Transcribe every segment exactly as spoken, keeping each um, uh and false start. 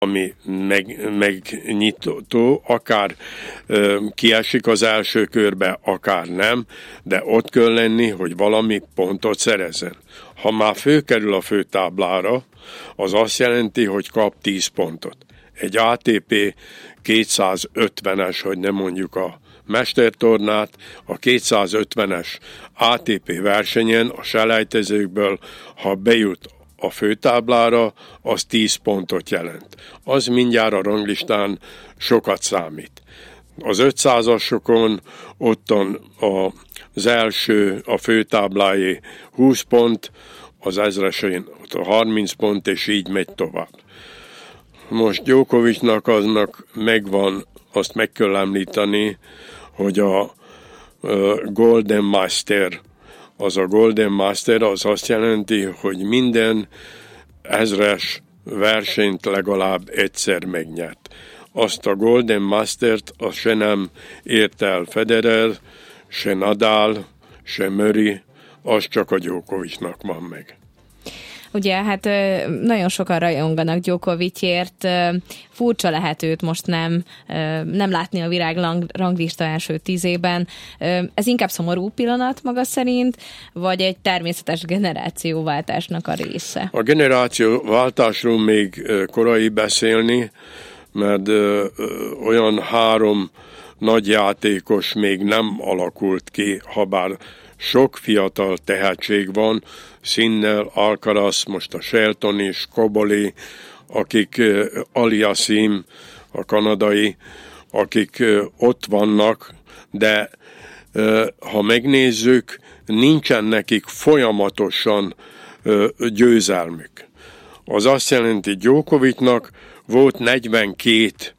ami meg, megnyitó, akár ö, kiesik az első körbe, akár nem, de ott kell lenni, hogy valami pontot szerezzen. Ha már fölkerül a főtáblára, az azt jelenti, hogy kap tíz pontot. Egy á té pé kétszázötvenes, hogy nem mondjuk a mestertornát, a kétszázötvenes á té pé versenyen a selejtezőkből, ha bejut a főtáblára, az tíz pontot jelent. Az mindjárt a ranglistán sokat számít. Az ötszázasokon ottan az első, a főtáblájé húsz pont, az ezresén ott harminc pont, és így megy tovább. Most Djokovicnak aznak megvan, azt meg kell említeni, hogy a Golden Master, az a Golden Master, az azt jelenti, hogy minden ezres versenyt legalább egyszer megnyert. Azt a Golden Mastert, azt se nem ért el Federer, se Nadal, se Murray, az csak a Djokovicnak van meg. Ugye, hát nagyon sokan rajonganak Djokovicért, furcsa lehet őt most nem, nem látni a világ ranglista első tízében. Ez inkább szomorú pillanat maga szerint, vagy egy természetes generációváltásnak a része? A generációváltásról még korai beszélni, mert olyan három nagy játékos még nem alakult ki, habár sok fiatal tehetség van, Sinner, Alcaraz, most a Shelton is, Koboli, akik Aliassime, a kanadai, akik ott vannak, de ha megnézzük, nincsen nekik folyamatosan győzelmük. Az azt jelenti, Djokovicnak volt negyvenkét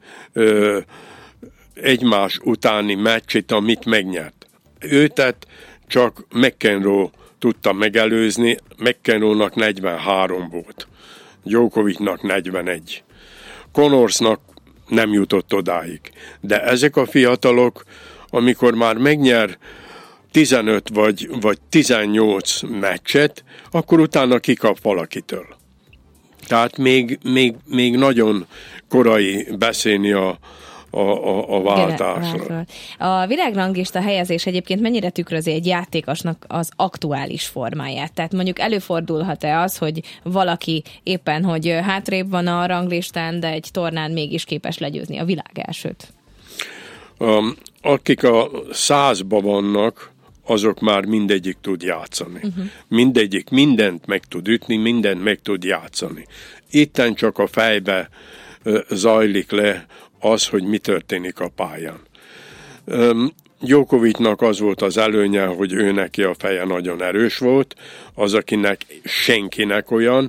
egymás utáni meccsit, amit megnyert. Őtet csak McEnroe tudta megelőzni, McEnroe-nak negyvenhárom volt, Djokovicnak negyvenegy. Connorsnak nem jutott odáig. De ezek a fiatalok, amikor már megnyer tizenöt vagy, vagy tizennyolc meccset, akkor utána kikap valakitől. Tehát még, még, még nagyon korai beszélni a A, a, a váltásra. A világranglista helyezés egyébként mennyire tükrözi egy játékosnak az aktuális formáját? Tehát mondjuk előfordulhat-e az, hogy valaki éppen, hogy hátrébb van a ranglistán, de egy tornán mégis képes legyőzni a világ elsőt? Um, akik a százba vannak, azok már mindegyik tud játszani. Uh-huh. Mindegyik mindent meg tud ütni, mindent meg tud játszani. Itten csak a fejbe uh, zajlik le az, hogy mi történik a pályán. Um, Djokovicnak az volt az előnye, hogy ő neki a feje nagyon erős volt, az, akinek senkinek olyan,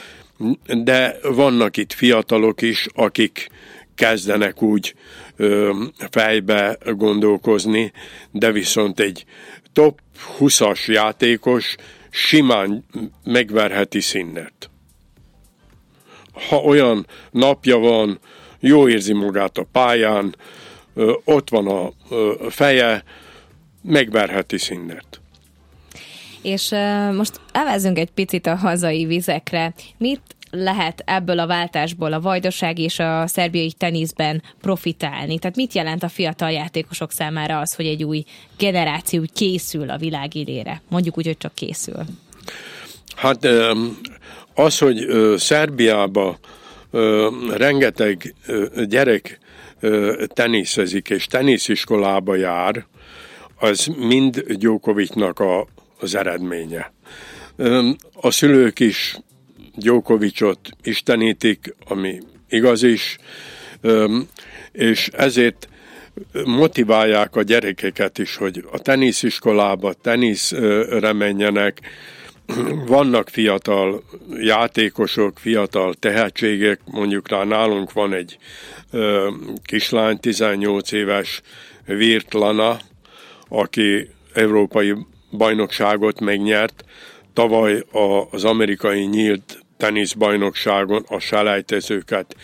de vannak itt fiatalok is, akik kezdenek úgy um, fejbe gondolkozni, de viszont egy top húszas játékos simán megverheti Sinnert. Ha olyan napja van, jó érzi magát a pályán, ott van a feje, megverheti Sinnert. És most elvezzünk egy picit a hazai vizekre. Mit lehet ebből a váltásból a vajdaság és a szerbiai teniszben profitálni? Tehát mit jelent a fiatal játékosok számára az, hogy egy új generáció készül a világ élére? Mondjuk úgy, hogy csak készül. Hát az, hogy Szerbiába rengeteg gyerek teniszezik és tenisziskolába jár, az mind Djokovicnak a, az eredménye. A szülők is Djokovicot istenítik, ami igaz is, és ezért motiválják a gyerekeket is, hogy a tenisziskolába, teniszre menjenek. Vannak fiatal játékosok, fiatal tehetségek, mondjuk rá nálunk van egy ö, kislány, tizennyolc éves Virtlana, aki európai bajnokságot megnyert. Tavaly a, az amerikai nyílt teniszbajnokságon a selejtezőket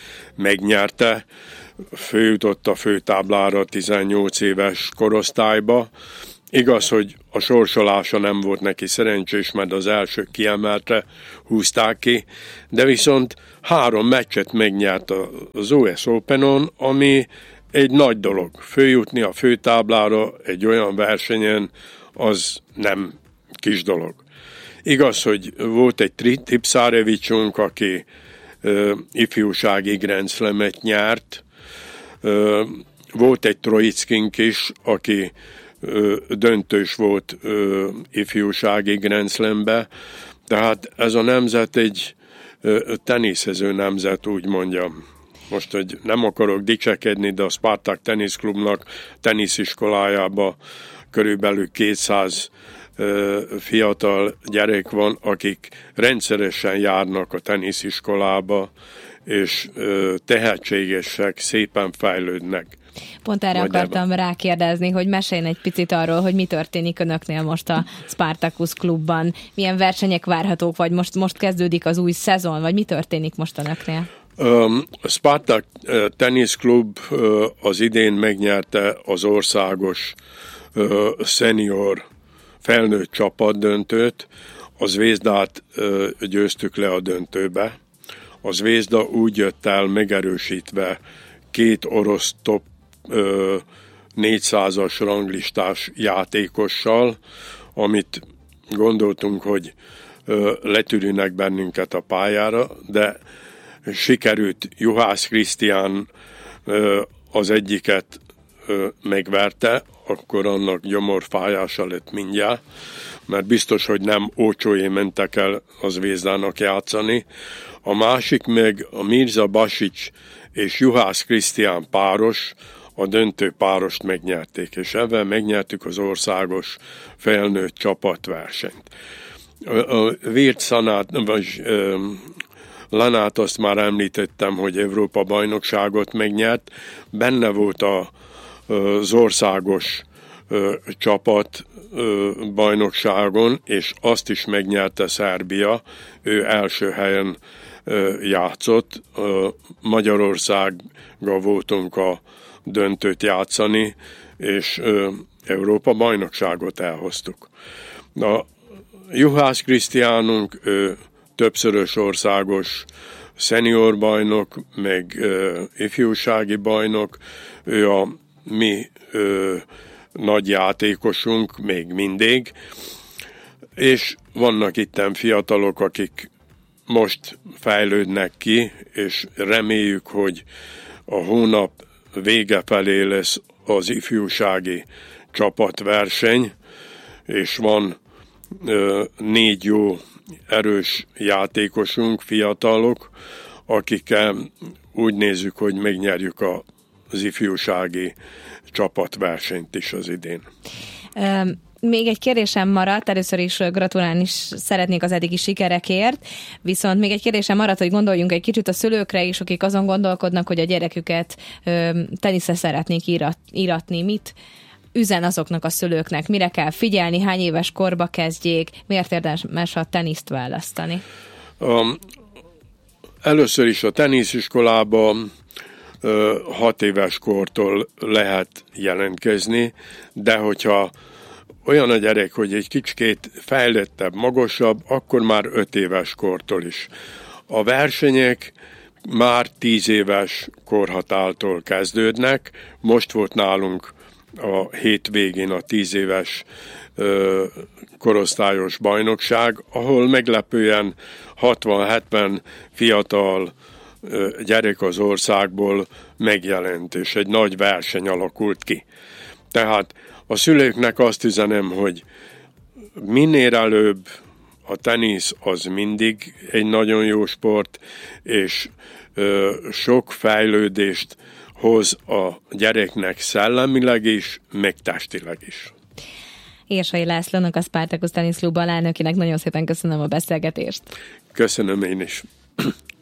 megnyerte, följutott a főtáblára tizennyolc éves korosztályba, Igaz, hogy a sorsolása nem volt neki szerencsés, mert az első kiemeltre húzták ki, de viszont három meccset megnyert az u es Openon, ami egy nagy dolog. Följutni a főtáblára egy olyan versenyen, az nem kis dolog. Igaz, hogy volt egy Tipsarevicsunk, aki uh, ifjúsági Grand Slamet nyert, uh, volt egy Troickink is, aki uh, döntős volt uh, ifjúsági Grand Slambe, tehát ez a nemzet egy uh, teniszező nemzet, úgy mondjam. Most, hogy nem akarok dicsekedni, de a Spartak teniszklubnak tenisziskolájába körülbelül kétszáz uh, fiatal gyerek van, akik rendszeresen járnak a tenisziskolába, és uh, tehetségesek, szépen fejlődnek. Pont erre Magyarban. Akartam rákérdezni, hogy meséljen egy picit arról, hogy mi történik önöknél most a Spartacus klubban. Milyen versenyek várhatók, vagy most, most kezdődik az új szezon, vagy mi történik most önöknél? Um, a Spartak uh, teniszklub uh, az idén megnyerte az országos uh, senior felnőtt csapat döntőt. A Zvézdát uh, győztük le a döntőbe. A Zvézda úgy jött el megerősítve két orosz top uh, négyszázas ranglistás játékossal, amit gondoltunk, hogy uh, letűrűnek bennünket a pályára, de sikerült. Juhász Krisztián az egyiket megverte, akkor annak gyomorfájása lett mindjárt, mert biztos, hogy nem ócsóé mentek el az Zvézdának játszani. A másik meg a Mirza Basics és Juhász Krisztián páros, a döntő párost megnyerték, és ebben megnyertük az országos felnőtt csapatversenyt. A Virt Szanát, vagy Lanát azt már említettem, hogy Európa bajnokságot megnyert. Benne volt a, az országos csapat bajnokságon, és azt is megnyerte Szerbia. Ő első helyen játszott. Magyarországgal voltunk a döntőt játszani, és Európa bajnokságot elhoztuk. A Juhász Krisztiánunk, ő többszörös országos szenior bajnok, meg ö, ifjúsági bajnok, ő a mi ö, nagy játékosunk még mindig, és vannak itten fiatalok, akik most fejlődnek ki, és reméljük, hogy a hónap vége felé lesz az ifjúsági csapatverseny, és van ö, négy jó erős játékosunk, fiatalok, akikkel úgy nézzük, hogy megnyerjük a, az ifjúsági csapatversenyt is az idén. Um. Még egy kérdésem maradt, először is gratulálni is szeretnék az eddigi sikerekért, viszont még egy kérdésem maradt, hogy gondoljunk egy kicsit a szülőkre is, akik azon gondolkodnak, hogy a gyereküket teniszre szeretnék írat, íratni. Mit üzen azoknak a szülőknek? Mire kell figyelni? Hány éves korba kezdjék? Miért érdemes a teniszt választani? Um, először is a tenisziskolában uh, hat éves kortól lehet jelentkezni, de hogyha olyan a gyerek, hogy egy kicsikét fejlettebb, magasabb, akkor már öt éves kortól is. A versenyek már tíz éves korhatártól kezdődnek. Most volt nálunk a hét végén a tíz éves ö, korosztályos bajnokság, ahol meglepően hatvan-hetven fiatal ö, gyerek az országból megjelent, és egy nagy verseny alakult ki. Tehát a szülőknek azt üzenem, hogy minél előbb a tenisz az mindig egy nagyon jó sport, és ö, sok fejlődést hoz a gyereknek szellemileg is, meg testileg is. Érsai Lászlónak, a Spartacus Teniszklub alelnökének nagyon szépen köszönöm a beszélgetést. Köszönöm én is.